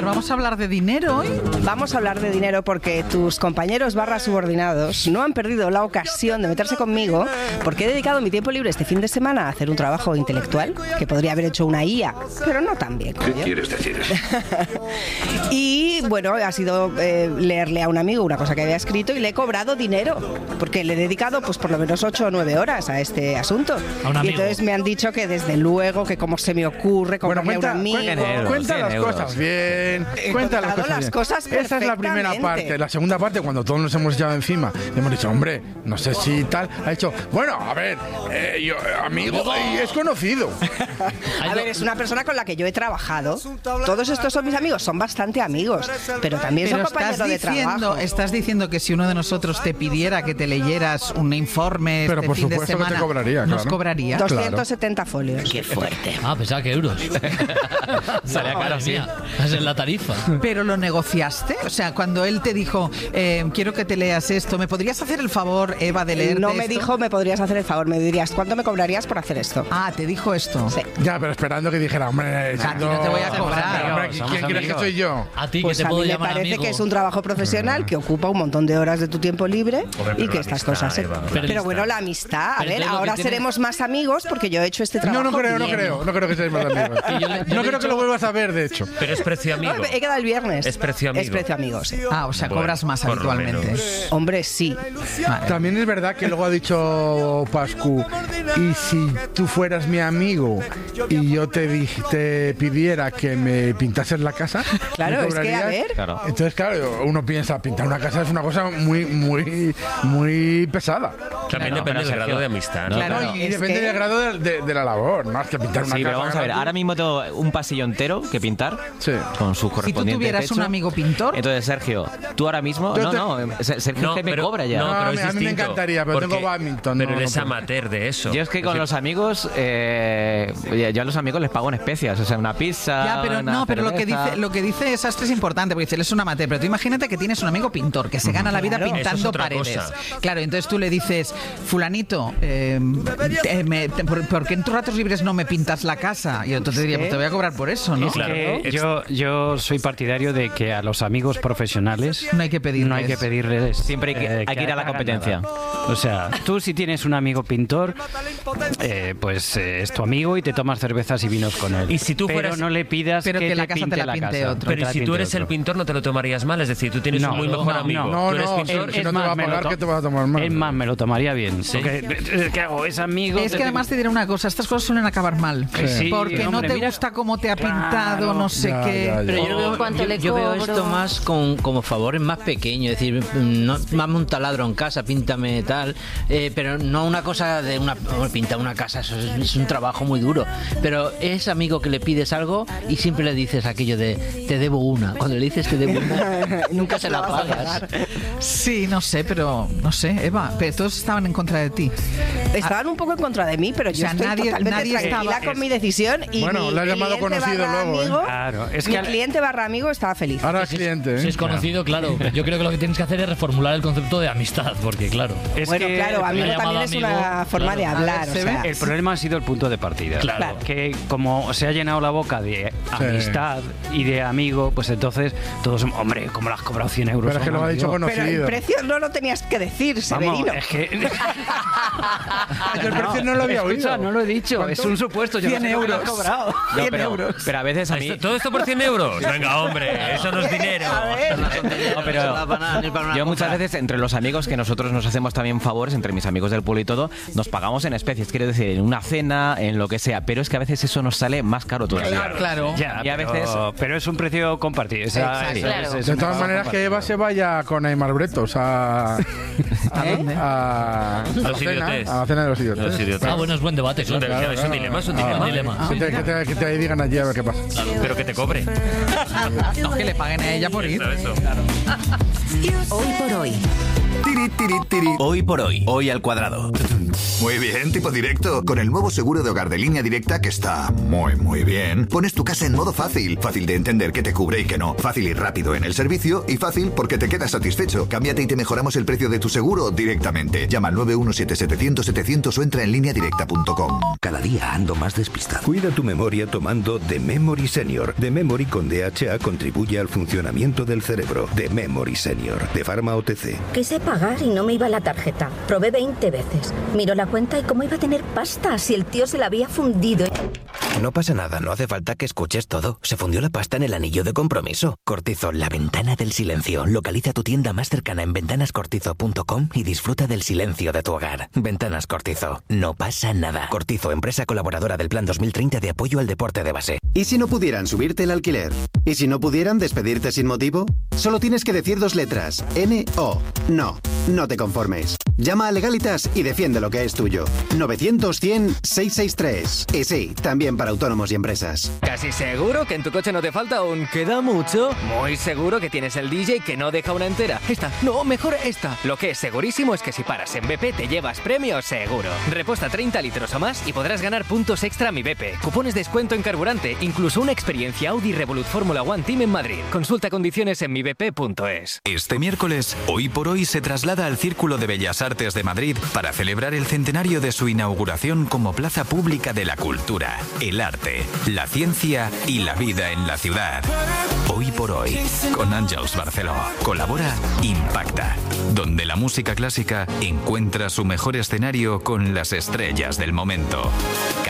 ver, vamos a hablar de dinero hoy. Vamos a hablar de dinero porque tus compañeros /subordinados no han perdido la ocasión de meterse conmigo porque he dedicado mi tiempo libre este fin de semana a hacer un trabajo intelectual que podría haber hecho una IA, pero no tan bien. ¿Qué quieres decir? Y bueno, ha sido leerle a un amigo una cosa que había escrito y le he cobrado dinero porque le he dedicado pues por lo menos 8 o 9 horas a este asunto. Y entonces me han dicho que desde luego que cómo se me ocurre comprarle a un amigo. Cuenta las cosas bien. Cuenta las cosas bien. Esa es la primera parte. La segunda parte, cuando todos nos hemos echado encima, hemos dicho, hombre, no sé si tal. Ha dicho, bueno, a ver, yo, amigo, y es conocido. A ver, es una persona con la que yo he trabajado. Todos estos son mis amigos, son bastante amigos, pero también son compañeros de trabajo. Estás diciendo que si uno de nosotros te pidiera que te leyeras un informe pero este fin de semana, que te cobraría, ¿nos cobraría? 270 folios. Qué fuerte. Pensaba que euros. Salía caro, sí. Esa es la tarifa. ¿Pero lo negociaste? O sea, cuando él te dijo, quiero que te leas esto, ¿me podrías hacer el favor, Eva, de leerte No me esto? dijo, me podrías hacer el favor, me dirías, ¿cuánto me cobrarías por hacer esto? Ah, ¿te dijo esto? Sí. Ya, pero esperando que dijera, hombre, A ti no te voy a cobrar. Hombre, ¿quién crees que soy yo? A ti, Pues que te a puedo mí me llamar parece amigo. que es un trabajo profesional que ocupa un montón de horas de tu tiempo libre y que estas cosas... Pero bueno, la amistad, a ver, ahora seremos más amigos porque yo he hecho este trabajo. No creo que seáis más amigos. No creo que lo vuelvas a ver, de hecho. Pero es precio amigo. He quedado el viernes. Es precio amigo. Es precio amigo, sí. Ah, o sea, cobras más por lo habitualmente. menos. Hombre, sí. Vale. También es verdad que luego ha dicho Pascu, y si tú fueras mi amigo y yo te pidiera que me pintases la casa, Claro, ¿me es que a cobrarías? ver... Claro. Entonces, claro, uno piensa, pintar una casa es una cosa muy pesada. También depende del grado de amistad, ¿no? Claro. ¿no? Y es depende que- del grado de la labor, más que pintar una Sí, casa. pero vamos a ver, ahora mismo tengo un pasillo entero que pintar Sí. con su Si tú correspondiente tuvieras techo. un amigo pintor... Entonces, Sergio, tú ahora mismo... Yo Sergio No, es que me pero- cobra ya. no, pero a es mí me distinto, encantaría, pero porque- tengo badminton. Pero no, él es no puedo. amateur de eso. Yo es que con los amigos, yo a los amigos les pago en especias, o sea, una pizza. Ya, pero una no, pero cerveza. lo que dice Sastre es importante, porque dice, él es un amateur, pero tú imagínate que tienes un amigo pintor que se gana la vida Claro, eso pintando es otra paredes. cosa. Claro, entonces tú le dices, fulanito, ¿por qué en tus ratos libres no me pintas la casa? Y entonces diría, pues te voy a cobrar por eso, ¿no? Es Claro. que yo soy partidario de que a los amigos profesionales No hay que pedirles. no hay que pedirles. Siempre hay que ir a la hagan competencia. nada. O sea, tú si tienes un amigo pintor, pues es tu amigo y te tomas cervezas y vinos con él. Y si tú pero fueras- no le pidas Pero que la te casa te pinte la pinte casa. otro. Pero Te la si tú pinte eres el otro. pintor, no te lo tomarías mal. Es decir, tú tienes un muy mejor amigo. No, Tú eres no, pintor. si no te va a pagar, ¿qué te vas a tomar mal? Es más, me lo tomaría bien. Sí. Porque, ¿qué hago? Es amigo. Es que además te diré una cosa, estas cosas suelen acabar mal. Sí. Porque Hombre, no te mira- gusta cómo te ha pintado, Claro. no sé Ya, qué. ya, ya. Pero yo veo, ¿Cuánto le yo veo cobro? esto más como favores más pequeños, es decir, no, mame un taladro en casa, píntame tal, pero no una cosa de pintar una casa, eso es un trabajo muy duro. Pero es amigo que le pides algo y siempre le dices aquello de te debo una. Cuando le dices te debo una, nunca se la vas a pagas. pagar. Sí, no sé, pero no sé, Eva, pero todos estaban en contra de ti. Estaban un poco en contra de mí, pero yo O sea, estoy nadie totalmente tranquila estaba- con mi decisión y Bueno, mi le has llamado cliente conocido barra luego, ¿eh? amigo, Claro, es mi que cliente barra amigo estaba feliz. Ahora es cliente, Si ¿eh? es conocido, claro. Yo creo que lo que tienes que hacer es reformular el concepto de amistad, porque claro. Es Bueno, que claro, amigo una también llamada es amigo, una forma de claro. hablar. A ver, o ¿se sea, el problema ha sido el punto de partida. Claro. Que como se ha llenado la boca de amistad y de amigo, pues entonces todos, hombre, como le has cobrado 100 euros. Pero es que lo ha dicho amigo? pero el conocido. precio no lo tenías que decir, Vamos, Severino. es que... Yo el precio no lo había Escucha, oído. no lo he dicho, es un supuesto. Yo 100 no sé lo que le euros. has cobrado. No, 100 pero, euros. pero a veces a mí... ¿Todo esto por 100 euros? Venga, hombre, eso no es dinero. No, pero yo muchas veces entre los amigos que nosotros nos hacemos también favores, entre mis amigos del pueblo y todo, nos pagamos en especies, quiero decir, en una cena, en lo que sea, pero es que a veces eso nos sale más caro todavía. Claro. Ya, Y a pero, veces- pero es un precio compartido. Exacto. Claro. De todas maneras, que Eva se vaya con Aymar Bretos a dónde? a Los idiotes. a la cena de los idiotes. Los idiotes. Ah, bueno, es buen debate, claro. Es un dilema, es un Ah, dilema. dilema. Que te digan allí a ver qué pasa. Pero que te cobre. No, que le paguen a ella por ir. Eso. Hoy por hoy. Tiri, tiri, tiri. Hoy por hoy, hoy al cuadrado. Muy bien, tipo directo. Con el nuevo seguro de hogar de Línea Directa, que está muy bien, pones tu casa en modo fácil. Fácil de entender qué te cubre y qué no. Fácil y rápido en el servicio y fácil porque te quedas satisfecho. Cámbiate y te mejoramos el precio de tu seguro directamente. Llama al 917-700-700 o entra en lineadirecta.com. Cada día ando más despistado. Cuida tu memoria tomando The Memory Senior. The Memory con DHA contribuye al funcionamiento del cerebro. The Memory Senior, de Pharma OTC. Quise pagar y no me iba la tarjeta. Probé 20 veces. Miro la cuenta y cómo iba a tener pasta si el tío se la había fundido. No pasa nada, no hace falta que escuches todo. Se fundió la pasta en el anillo de compromiso. Cortizo, la ventana del silencio. Localiza tu tienda más cercana en ventanascortizo.com y disfruta del silencio de tu hogar. Ventanas Cortizo. No pasa nada. Cortizo, empresa colaboradora del Plan 2030 de apoyo al deporte de base. ¿Y si no pudieran subirte el alquiler? ¿Y si no pudieran despedirte sin motivo? Solo tienes que decir 2 letras. N-O. No, no te conformes. Llama a Legalitas y defiende lo que es tuyo. 900-100-663. Y sí, también para autónomos y empresas. ¿Casi seguro que en tu coche no te falta un queda mucho? Muy seguro que tienes el DJ que no deja una entera. Esta, no, mejor esta. Lo que es segurísimo es que si paras en BP te llevas premio seguro. Reposta 30 litros o más y podrás ganar puntos extra a mi BP. Cupones de descuento en carburante, incluso una experiencia Audi Revolut Fórmula One Team en Madrid. Consulta condiciones en mibp.es. Este miércoles, Hoy por Hoy se traslada al Círculo de Bellas Artes de Madrid para celebrar el centenario de su inauguración como plaza pública de la cultura, el arte, la ciencia y la vida en la ciudad. Hoy por Hoy, con Àngels Barceló. Colabora Impacta, donde la música clásica encuentra su mejor escenario con las estrellas del momento.